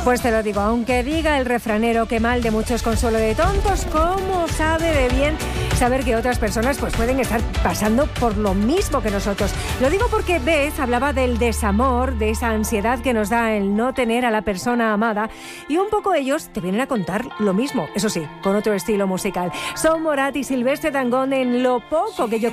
Pues te lo digo, aunque diga el refranero que mal de muchos consuelo de tontos, ¿cómo sabe de bien saber que otras personas pues pueden estar pasando por lo mismo que nosotros? Lo digo porque Beth hablaba del desamor, de esa ansiedad que nos da el no tener a la persona amada, y un poco ellos te vienen a contar lo mismo, eso sí, con otro estilo musical. Son Morat y Silvestre Dangond en Lo poco que yo